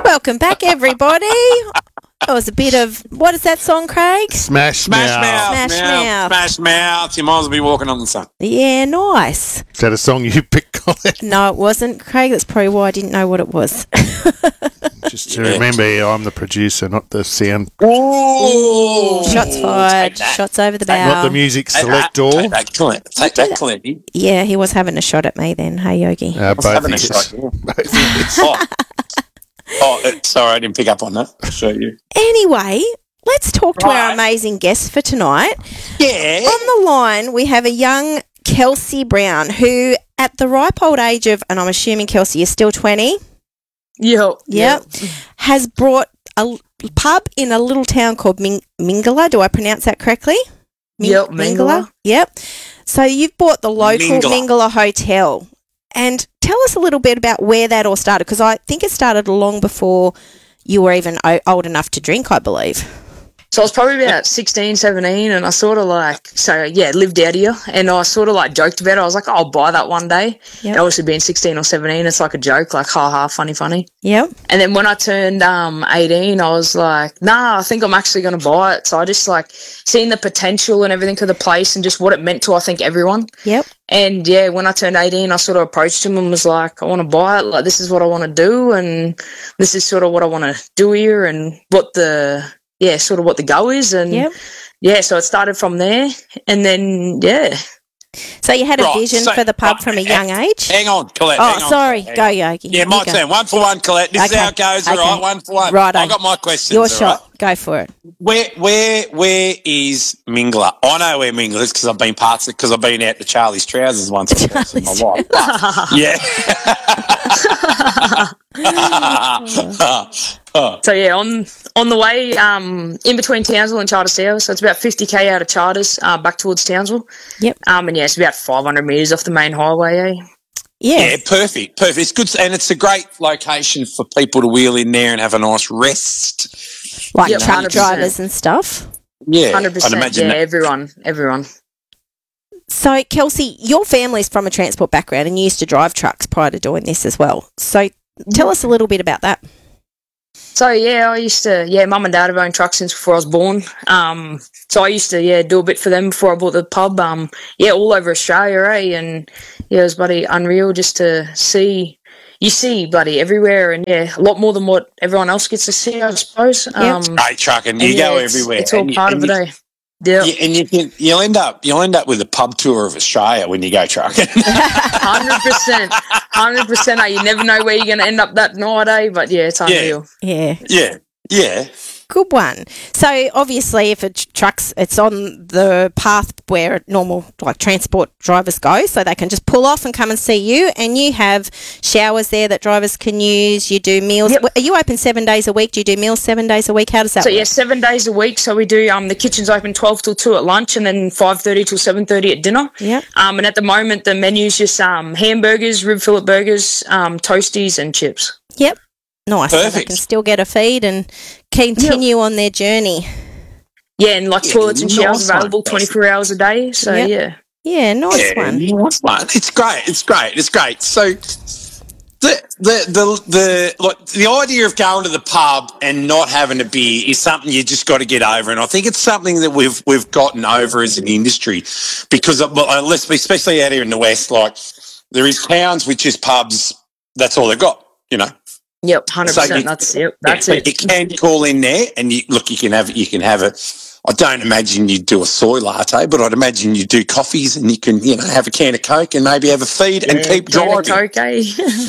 Welcome back, everybody. That was a bit of, what is that song, Craig? Smash Mouth. Smash Mouth. Smash Mouth. You might as well be walking on the sun. Yeah, nice. Is that a song you picked, Colin? No, it wasn't, Craig. That's probably why I didn't know what it was. Just to remember, I'm the producer, not the sound, Ooh. Shots fired. Shots over the bow. not the music selector. Take that, Clint. Take that, Clint. Yeah, he was having a shot at me then. Hey, Yogi. Both having a of shot, us. yeah. Both of us. Sorry, I didn't pick up on that. I'll show you. Anyway, let's talk to our Right. amazing guest for tonight. Yeah. On the line, we have a young Kelsey Brown who, at the ripe old age of, and I'm assuming, Kelsey, you're still 20? Yep. Has brought a pub in a little town called Mingala. Do I pronounce that correctly? Yep, Mingala. Yep. So you've bought the local Mingala. Mingala Hotel. And tell us a little bit about where that all started, because I think it started long before you were even old enough to drink, I believe. So I was probably about 16, 17, and I sort of lived out here, and I sort of joked about it. I was like, oh, I'll buy that one day. Yep. And obviously being 16 or 17, it's like a joke, like, ha, funny. Yep. And then when I turned 18, I was like, nah, I think I'm actually going to buy it. So I just seeing the potential and everything of the place and just what it meant to, I think, everyone. Yep. And yeah, when I turned 18, I sort of approached him and was like, I want to buy it. Like, this is what I want to do. And this is sort of what I want to do here and what the go is. And Yep. yeah, so it started from there. And then, yeah. So you had a Right, vision so- for the pub right, from a young age? Hang on, Colette. Oh, hang on. sorry. Hang Go, on. Yogi. Yeah, You my go. turn. 1 for 1, Colette. This is Okay, how it goes, all okay. right? 1 for 1. Righto. I got my questions, Your all shot. right? Go for it. Where is Mingala? I know where Mingala is because I've been out to Charlie's Trousers once or twice in my life. Yeah. So yeah, on the way, in between Townsville and Charters Towers, so it's about 50k out of Charters, back towards Townsville. Yep. And yeah, it's about 500 metres off the main highway, eh? Yeah. Yeah, perfect. It's good, and it's a great location for people to wheel in there and have a nice rest. Like Yep, truck 100%. drivers and stuff. Yeah, 100%. I'd imagine Yeah, that. everyone. So, Kelsey, your family's from a transport background and you used to drive trucks prior to doing this as well. So, tell us a little bit about that. So yeah, mum and dad have owned trucks since before I was born. So I used to, do a bit for them before I bought the pub. All over Australia, eh? And yeah, it was bloody unreal just to see. You see bloody everywhere, and yeah, a lot more than what everyone else gets to see, I suppose. Great trucking. You and, go it's- everywhere. It's all And part of it, you- eh? Yeah, Yeah, and you'll end up with a pub tour of Australia when you go trucking. 100%. You never know where you're going to end up that night, eh? But yeah, it's unreal. Yeah. Yeah. Good one. So, obviously, if it's on the path where normal transport drivers go, so they can just pull off and come and see you. And you have showers there that drivers can use. You do meals. Yep. Are you open 7 days a week? Do you do meals 7 days a week? How does that So work? yeah, 7 days a week. So we do the kitchen's open 12 till 2 at lunch, and then 5:30 till 7:30 at dinner. Yep. And at the moment the menu's just hamburgers, rib fillet burgers, toasties, and chips. Yep. Nice. So they Perfect. can still get a feed and continue on their journey. Yeah, and toilets and showers nice one. available 24 hours a day. So Yep. yeah. Yeah, nice Yeah, one. nice one. It's great. So the idea of going to the pub and not having a beer is something you just got to get over, and I think it's something that we've gotten over as an industry because especially out here in the West, there is towns which is pubs. That's all they've got, Yep, 100%. So you- That's But it. you can call in there and you can have it. I don't imagine you'd do a soy latte, but I'd imagine you do coffees and you can, have a can of Coke and maybe have a feed and keep driving. Coke, eh?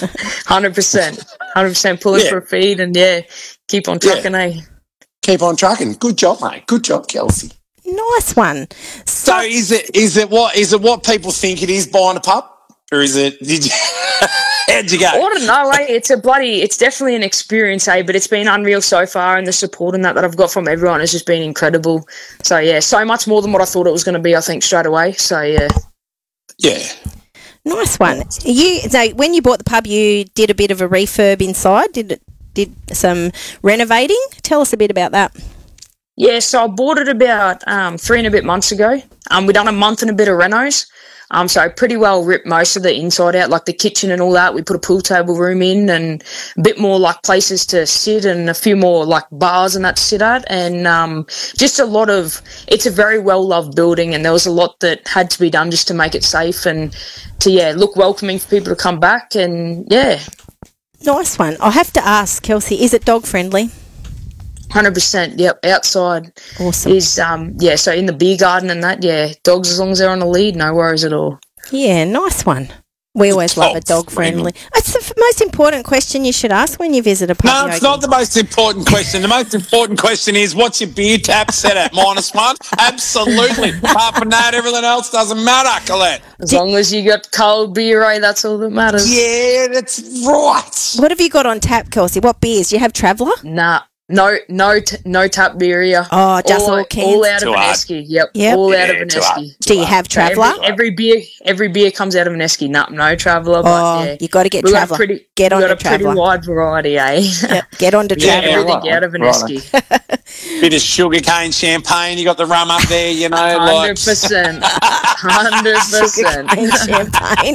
100%. Pull in Yeah. for a feed and keep on trucking, eh? Keep on trucking. Good job, mate. Good job, Kelsey. Nice one. So is it what people think it is buying a pub? Or is it how'd you go? I don't know, eh? It's definitely an experience, eh? But it's been unreal so far, and the support and that I've got from everyone has just been incredible. So yeah, so much more than what I thought it was going to be, I think, straight away. So yeah. Yeah. Nice one. So when you bought the pub, you did a bit of a refurb inside. Did some renovating? Tell us a bit about that. Yeah, so I bought it about 3 and a bit months ago. We done a month and a bit of renos. So I pretty well ripped most of the inside out, like the kitchen and all that. We put a pool table room in and a bit more like places to sit and a few more like bars and that to sit at. And just a lot of, it's a very well loved building, and there was a lot that had to be done just to make it safe and to, look welcoming for people to come back. And Nice one. I'll have to ask, Kelsey, is it dog friendly? 100%. Yep. Outside Awesome. is, so in the beer garden and that, dogs, as long as they're on the lead, no worries at all. Yeah, nice one. We always love a dog friendly. It's the most important question you should ask when you visit a pub. No, it's not the most important question. The most important question is, what's your beer tap set at? -1? Absolutely. Apart from that, everything else doesn't matter, Colette. As long as you got cold beer, that's all that matters. Yeah, that's right. What have you got on tap, Kelsey? What beers? Do you have Traveller? Nah. No tap beer here. Oh, just all cans? All out of Too an hard. Esky. Yep. Yep. All out of Yeah, an too hard. Esky. Do you have Traveller? Every beer comes out of an Esky. No Traveller. But you got to get we Traveller. Get on got to a pretty Traveller. wide variety, eh? Yep. Get on to Yeah, Traveller. Everything out of an right. Esky. Bit of sugarcane champagne. You got the rum up there, 100%. 100%. And champagne.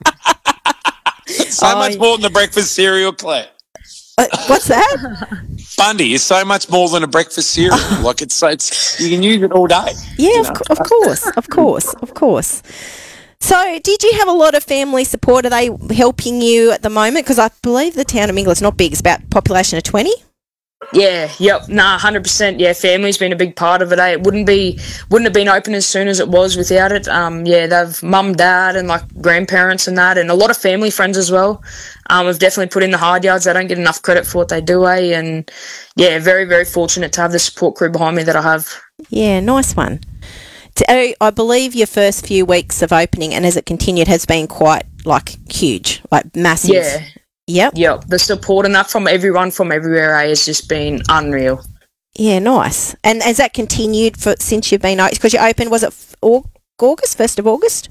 So much more than the breakfast cereal, Claire. What's that? Bundy is so much more than a breakfast cereal. Like it's you can use it all day. Yeah, of course. So, did you have a lot of family support? Are they helping you at the moment? Because I believe the town of Mingle is not big. It's about a population of 20. Yeah, yep, 100%. Yeah, family's been a big part of it. It wouldn't have been open as soon as it was without it. They've mum, dad, and like grandparents and that, and a lot of family friends as well. Have definitely put in the hard yards. They don't get enough credit for what they do, And very, very fortunate to have the support crew behind me that I have. Yeah, nice one. I believe your first few weeks of opening, and as it continued, has been quite huge, massive. Yeah. Yep. The support and that from everyone from everywhere has just been unreal. Yeah, nice. And has that continued since you've been, because you opened, was it August, 1st of August?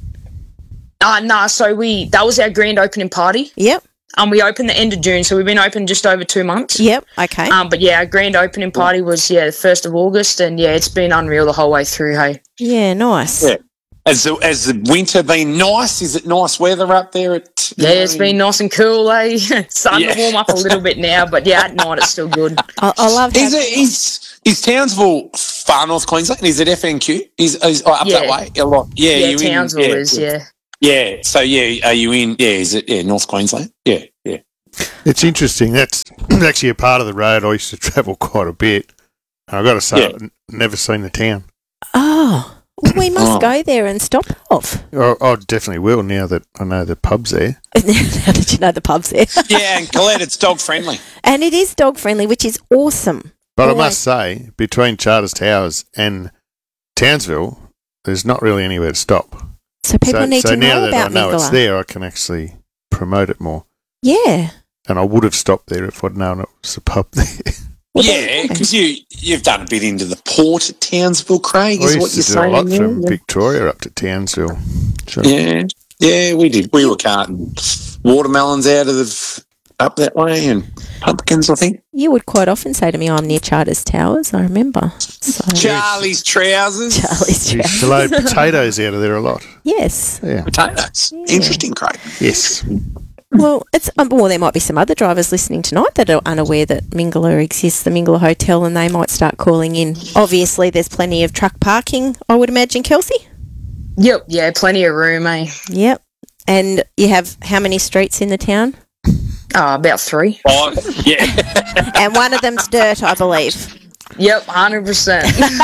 So that was our grand opening party. Yep. We opened the end of June, so we've been open just over 2 months. Yep, okay. Our grand opening party was, the 1st of August, and it's been unreal the whole way through, hey? Yeah, nice. Yeah. Has the winter been nice? Is it nice weather up there? It's been nice and cool, eh? It's starting to warm up a little bit now, but at night it's still good. I love how... Is Townsville far North Queensland? Is it FNQ? Is up that way? A lot. Yeah, Townsville is. Yeah, so are you in, is it North Queensland? Yeah. It's interesting. That's actually a part of the road I used to travel quite a bit. I've got to say, I've never seen the town. Oh, well, we must go there and stop off. I definitely will now that I know the pub's there. How did you know the pub's there? Yeah, and Colette, it's dog friendly. And it is dog friendly, which is awesome. But I must say, between Charters Towers and Townsville, there's not really anywhere to stop. So people need to know about Mingala. So now that I know it's there, I can actually promote it more. Yeah. And I would have stopped there if I'd known it was a pub there. Because you've done a bit into the port at Townsville, Craig, is what you're saying. I used to do a lot from Victoria up to Townsville. Sure. Yeah, we did. We were carting watermelons up that way and pumpkins, I think. You would quite often say to me, I'm near Charters Towers, I remember. So. Charlie's trousers. We used to load potatoes out of there a lot. Yes. Yeah. Potatoes. Yeah. Interesting, Craig. Yes. Well, there might be some other drivers listening tonight that are unaware that Mingala exists, the Mingala Hotel, and they might start calling in. Obviously, there's plenty of truck parking, I would imagine, Kelsey? Yep, plenty of room, eh? Yep. And you have how many streets in the town? About 3. Oh, yeah. And one of them's dirt, I believe. Yep, 100%.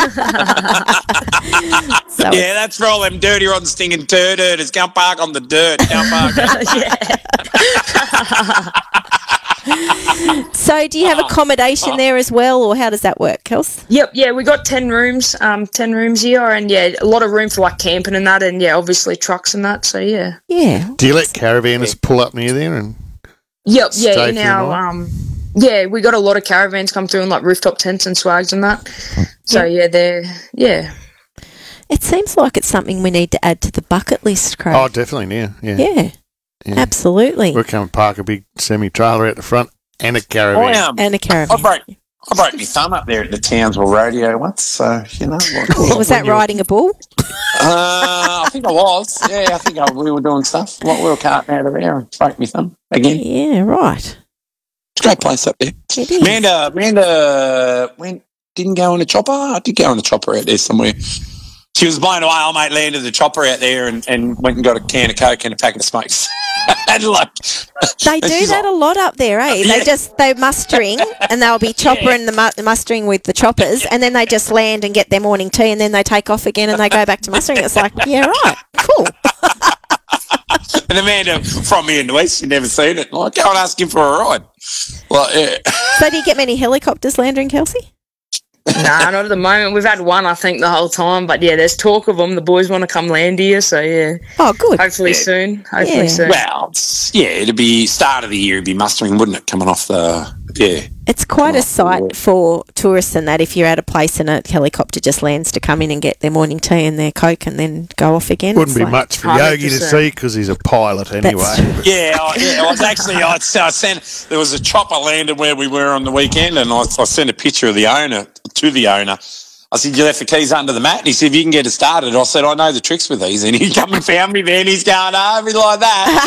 That's for all them dirty, rotten, stinking dirt-ers. Can't park on the dirt. Can't park. So do you have accommodation there as well, or how does that work, Kels? Yep, we got 10 rooms, 10 rooms here, and a lot of room for camping and that, and obviously trucks and that, so yeah. Yeah. Do you let caravanners pull up near there and Yep, in our, we got a lot of caravans come through and rooftop tents and swags and that. So It seems like it's something we need to add to the bucket list, Craig. Oh, definitely now. Yeah. Absolutely. We'll come and park a big semi-trailer out the front and a caravan. And a caravan. I broke my thumb up there at the Townsville Rodeo once, so, you know. Was that riding a bull? I think I was. Yeah, I think we were doing stuff. We were carting out of there and broke my thumb again. Yeah, right. It's a great place up there. It is. Amanda didn't go on a chopper. I did go on a chopper out there somewhere. She was blown away. Old mate landed the chopper out there and went and got a can of Coke and a packet of smokes. And like, they do that a lot up there, eh? Yeah. They mustering, and they'll be choppering the mustering with the choppers, and then they just land and get their morning tea, and then they take off again and they go back to mustering. It's like, yeah, right, cool. And Amanda from here in the West, she'd never seen it. Like, go and ask him for a ride. Well, yeah. So do you get many helicopters landing, Kelsey? Nah, not at the moment. We've had one, I think, the whole time. But, yeah, there's talk of them. The boys want to come land here. So, yeah. Oh, good. Hopefully soon. Well, it'd be start of the year. It'd be mustering, wouldn't it, coming off the... Yeah. It's quite a sight for tourists and that if you're at a place and a helicopter just lands to come in and get their morning tea and their Coke and then go off again. Wouldn't be much for Yogi to see because he's a pilot anyway. I was actually... I sent... There was a chopper landed where we were on the weekend and I sent a picture of the owner to the owner. I said, you left the keys under the mat? And he said, if you can get it started. I said, I know the tricks with these. And he come and found me there and he's going, oh, me like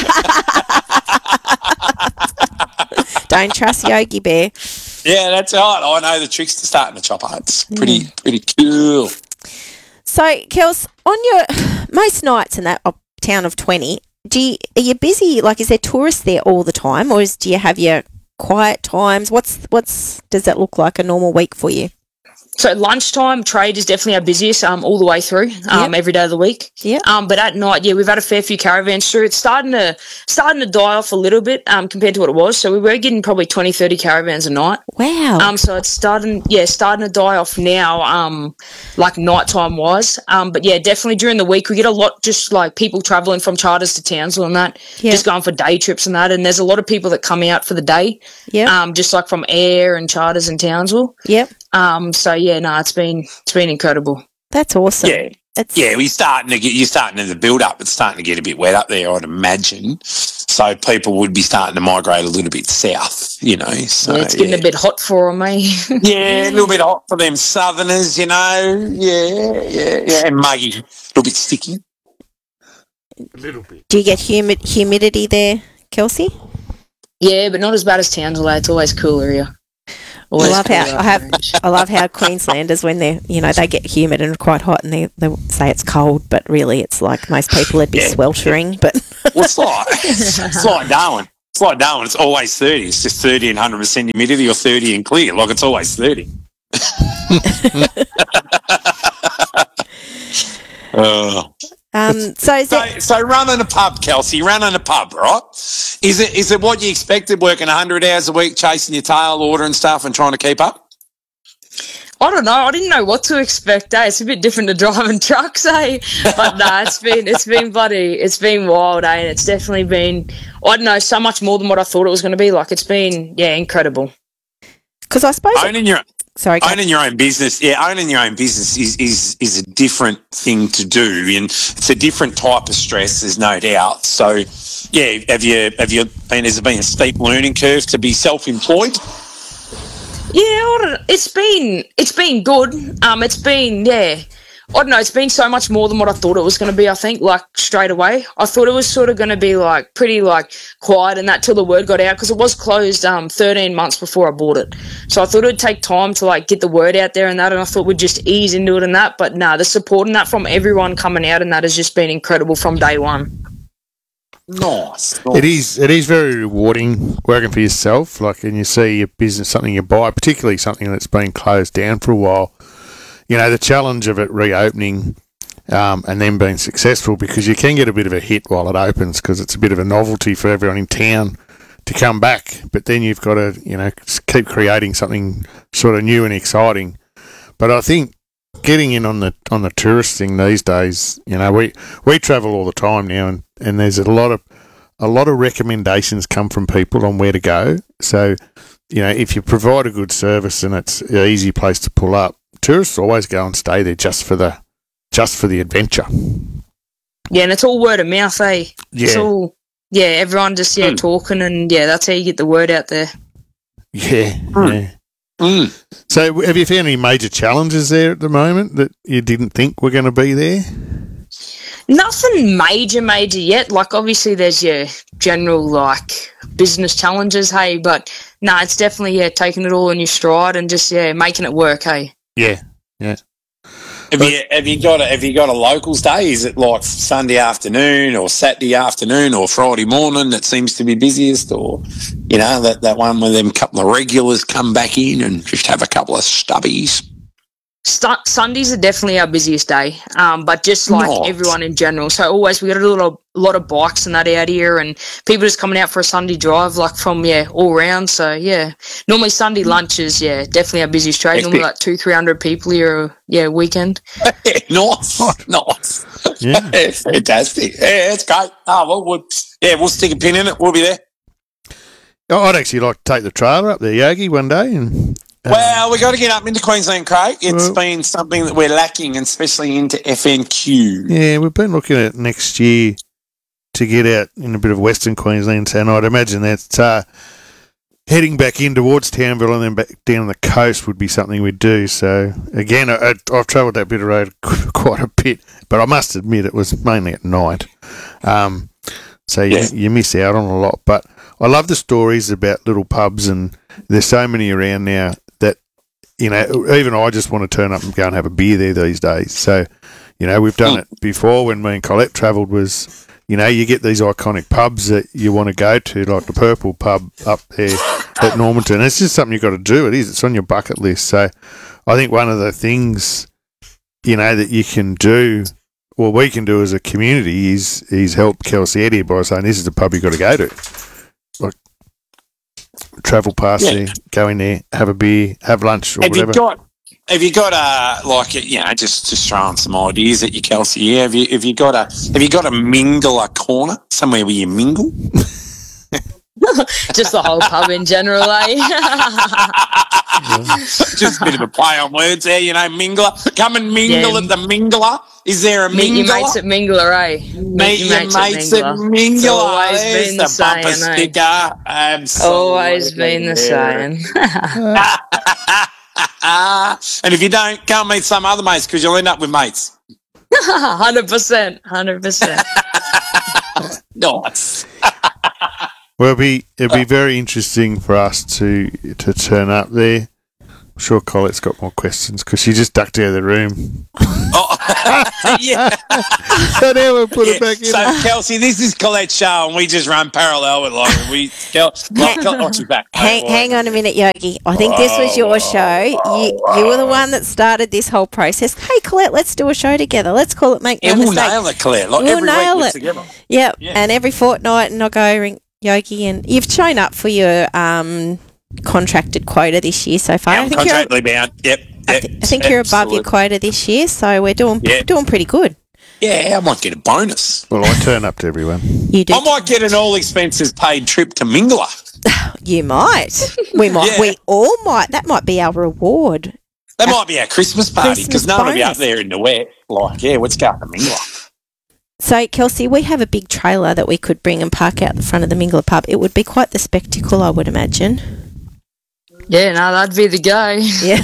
that. Don't trust Yogi Bear. Yeah, that's right. I know the tricks to starting a chopper. It's pretty cool. So, Kels, on your most nights in that town of 20, are you busy? Like, is there tourists there all the time, or do you have your quiet times? Does that look like a normal week for you? So lunchtime trade is definitely our busiest all the way through every day of the week. Yeah. But at night, we've had a fair few caravans through. It's starting to die off a little bit compared to what it was. So we were getting probably 20, 30 caravans a night. Wow. So it's starting to die off now, like nighttime wise. But yeah, definitely during the week we get a lot just like people travelling from Charters to Townsville and that, just going for day trips and that. And there's a lot of people that come out for the day. Yeah. Just like from Ayr and Charters and Townsville. Yep. It's been incredible. That's awesome. Yeah. You're starting to the build up. It's starting to get a bit wet up there, I'd imagine. So people would be starting to migrate a little bit south, you know. So it's getting a bit hot for them, eh? Yeah, a little bit hot for them southerners, you know. Yeah, and muggy, a little bit sticky. A little bit. Do you get humidity there, Kelsey? Yeah, but not as bad as Townsville. It's always cooler here. I love how Queenslanders, when they get humid and quite hot, and they say it's cold, but really it's like most people would be sweltering. But it's like Darwin. It's like Darwin. It's always 30. It's just 30 and 100% humidity, or 30 and clear. Like it's always 30. So running a pub, Kelsey, running a pub, right? Is it what you expected, working 100 hours a week, chasing your tail, ordering stuff and trying to keep up? I don't know. I didn't know what to expect. It's a bit different to driving trucks, But no, it's been wild, And it's definitely been, I don't know, so much more than what I thought it was going to be. Like it's been, incredible. Because I suppose owning your own business, owning your own business is a different thing to do, and it's a different type of stress. There's no doubt. So, has it been a steep learning curve to be self-employed? Yeah, it's been good. I don't know, it's been so much more than what I thought it was going to be, I think, like, straight away. I thought it was sort of going to be, like, pretty, like, quiet and that till the word got out, because it was closed 13 months before I bought it. So I thought it would take time to, like, get the word out there and that, and I thought we'd just ease into it and that. But, the support and that from everyone coming out and that has just been incredible from day one. Nice. It is very rewarding working for yourself, like, and you see your business, something you buy, particularly something that's been closed down for a while. You know, the challenge of it reopening and then being successful, because you can get a bit of a hit while it opens because it's a bit of a novelty for everyone in town to come back. But then you've got to, keep creating something sort of new and exciting. But I think getting in on the tourist thing these days, we travel all the time now, and there's a lot of recommendations come from people on where to go. So, if you provide a good service and it's an easy place to pull up, tourists always go and stay there just for the adventure. Yeah, and it's all word of mouth, eh? Yeah. It's all, everyone just talking, and that's how you get the word out there. Yeah. So have you found any major challenges there at the moment that you didn't think were going to be there? Nothing major yet. Like, obviously, there's your general, like, business challenges, hey, but no, it's definitely, taking it all in your stride and just, making it work, hey. Yeah. Have you got a locals day? Is it like Sunday afternoon or Saturday afternoon or Friday morning that seems to be busiest, or that one where them couple of regulars come back in and just have a couple of stubbies? Sundays are definitely our busiest day, but just like everyone in general. So always we got a lot of bikes and that out here, and people just coming out for a Sunday drive, like from all round. So normally Sunday lunches, definitely our busiest trade. Normally like 200-300 people here, weekend. Nice. Yeah, fantastic. Yeah, it's great. Oh well, we'll stick a pin in it. We'll be there. I'd actually like to take the trailer up there, Yogi, one day and. Well, we got to get up into Queensland, Craig. It's been something that we're lacking, and especially into FNQ. Yeah, we've been looking at next year to get out in a bit of Western Queensland, and I'd imagine that heading back in towards Townville and then back down the coast would be something we'd do. So, again, I've travelled that bit of road quite a bit, but I must admit it was mainly at night. So you miss out on a lot. But I love the stories about little pubs, and there's so many around now. Even I just want to turn up and go and have a beer there these days. So, we've done it before when me and Colette travelled was, you get these iconic pubs that you want to go to, like the Purple Pub up there at Normanton. It's just something you've got to do. It is. It's on your bucket list. So I think one of the things, that you can do, well, we can do as a community is help Kelsey out here by saying this is the pub you've got to go to. Like, travel past there, go in there, have a beer, have lunch, or whatever. Have you got just throwing some ideas at you, Kelsey? Yeah, have you got a mingler corner somewhere where you mingle? Just the whole pub in general, eh? Just a bit of a play on words there, mingler. Come and mingle at the mingler. Is there a mingler? Meet your mates at Mingler, eh? Meet your mates at Mingler. Always been the saying, bumper sticker. Absolutely. Always been the saying. And if you don't, come meet some other mates because you'll end up with mates. 100%. Nice. Well, it'd be very interesting for us to turn up there. I'm sure Colette's got more questions because she just ducked out of the room. Yeah. So now we'll put it back in. So, Kelsey, this is Colette's show, and we just run parallel with she's back. Hang on a minute, Yogi. I think this was your show. You were the one that started this whole process. Hey, Colette, let's do a show together. Let's call it Make No Mistake. We'll nail it, Colette. Like we'll every nail week it. Together. Yep. Yeah. And every fortnight, and I'll go ring Yogi, and you've shown up for your contracted quota this year so far. Yeah, I'm contractually bound. Yep. I think you're above your quota this year, so we're doing pretty good. Yeah, I might get a bonus. Well, I turn up to everyone. You do. I might get an all expenses paid trip to Mingler. You might. We might. Yeah. We all might. That might be our reward. That might be our Christmas party because no one will be up there in the wet. Like, what's going on Mingler? So, Kelsey, we have a big trailer that we could bring and park out the front of the Mingler pub. It would be quite the spectacle, I would imagine. Yeah, no, that'd be the go. Yeah.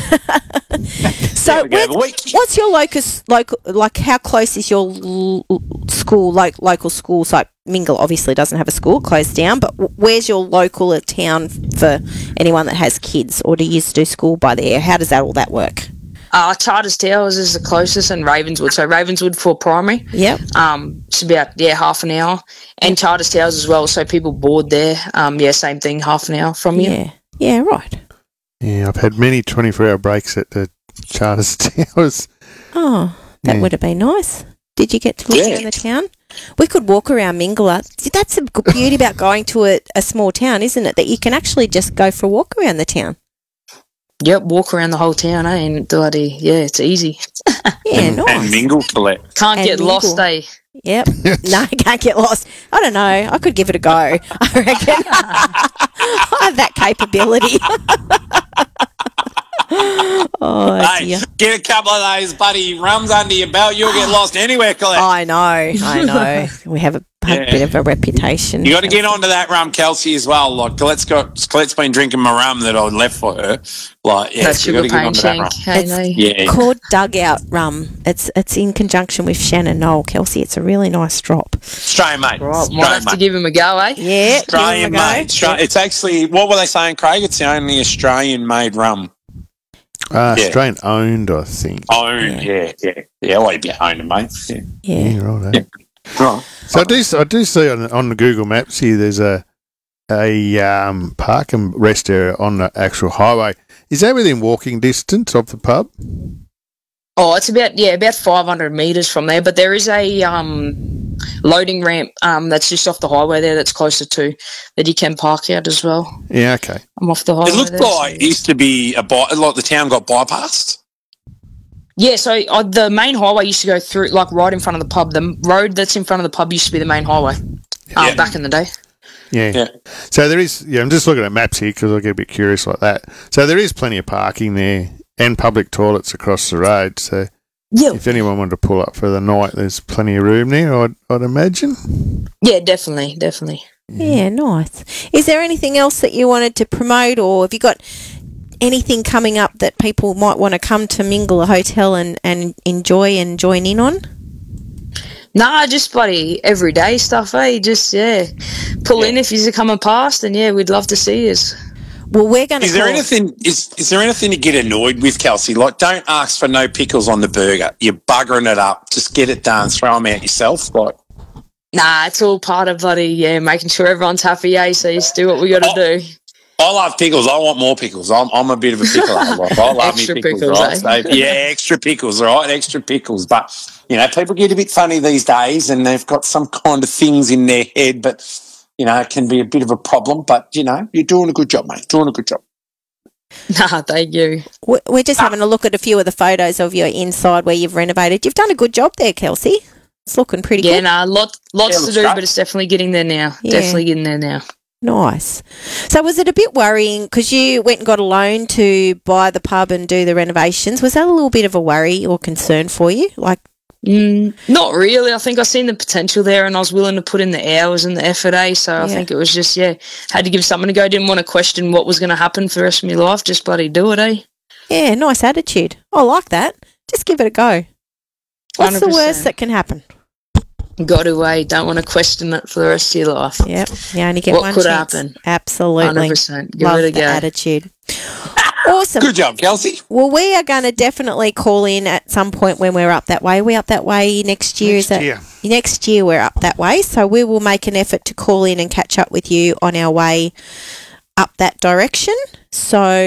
So, what's your like, how close is your school, local school? So, Mingler obviously doesn't have a school, closed down, but where's your local town for anyone that has kids, or do you do school by there? How does all that work? Charters Towers is the closest, and Ravenswood. So Ravenswood for primary. Yep. It's about half an hour, and Charters Towers as well. So people board there. Same thing, half an hour from you. Yeah, right. Yeah, I've had many 24-hour breaks at the Charters Towers. Oh, that would have been nice. Did you get to look around the town? We could walk around Mingler. That's the good beauty about going to a small town, isn't it? That you can actually just go for a walk around the town. Yep, walk around the whole town, and bloody, it's easy. Yeah, nice. And mingle, Colette. Can't get lost, eh? Yep. No, can't get lost. I don't know. I could give it a go, I reckon. I have that capability. Oh, dear. Get a couple of those bloody rums under your belt. You'll get lost anywhere, Colette. I know. We have have a bit of a reputation. You got to get onto that rum, Kelsey, as well. Like Colette's been drinking my rum that I left for her. Like, yeah, That so you got sugar to get cane onto that rum. shank. Hey, no. Yeah, Called Dugout Rum. It's in conjunction with Shannon Knoll, Kelsey. It's a really nice drop. Australian mate. Right, might Australian have to mate. give him a go, eh? Yeah, Australian give 'em a go. mate. It's actually, what were they saying, Craig? It's the only Australian made rum. Australian owned, I think. Owned, yeah. Well, you'd be owned, mate. Yeah. Yeah. Right. Yeah. Right. So I do see on the Google Maps here. There's a park and rest area on the actual highway. Is that within walking distance of the pub? Oh, it's about 500 metres from there, but there is a loading ramp that's just off the highway there that's closer to that you can park out as well. Yeah. Okay. I'm off the highway. It looked there, like it used to be like the town got bypassed. Yeah, so the main highway used to go through, like, right in front of the pub. The road that's in front of the pub used to be the main highway back in the day. Yeah. So there is. Yeah, I'm just looking at maps here because I get a bit curious like that. So there is plenty of parking there and public toilets across the road. So Yeah, if anyone wanted to pull up for the night, there's plenty of room there. I'd imagine. yeah, definitely. Yeah, nice. Is there anything else that you wanted to promote, or have you got anything coming up that people might want to come to Mingle Hotel and enjoy and join in on? Nah, just bloody everyday stuff, eh? Just, pull in if you're coming past, and, we'd love to see you. Well, we're going to Is there anything? Is there anything to get annoyed with, Kelsey? Like, don't ask for no pickles on the burger. You're buggering it up. Just get it done. Throw them out yourself. Like, Nah, it's all part of making sure everyone's happy, So just do what we got to do. I love pickles. I want more pickles. I'm a bit of a pickler. Like, I love Extra me pickles, pickles, right? eh? So, extra pickles, right? Extra pickles. But, people get a bit funny these days and they've got some kind of things in their head, but, it can be a bit of a problem. But, you're doing a good job, mate. Doing a good job. Nah, thank you. We're just having a look at a few of the photos of your inside where you've renovated. You've done a good job there, Kelsey. It's looking pretty good. Yeah, lots to looks do, great. but it's definitely getting there now. Yeah. Definitely getting there now. Nice. So was it a bit worrying because you went and got a loan to buy the pub and do the renovations? Was that a little bit of a worry or concern for you? Like, Not really. I think I seen the potential there, and I was willing to put in the hours and the effort, So I think it was just, had to give something a go. Didn't want to question what was going to happen for the rest of my life. Just bloody do it, yeah, nice attitude. I like that. Just give it a go. What's the 100%. worst that can happen? Got to, Don't want to question it for the rest of your life. Yep. You only get What one could chance. happen? Absolutely. 100%. Give Love it a the go. attitude. Awesome. Good job, Kelsey. Well, we are going to definitely call in at some point when we're up that way. Are we up that way next year? Next year we're up that way. So we will make an effort to call in and catch up with you on our way up that direction. So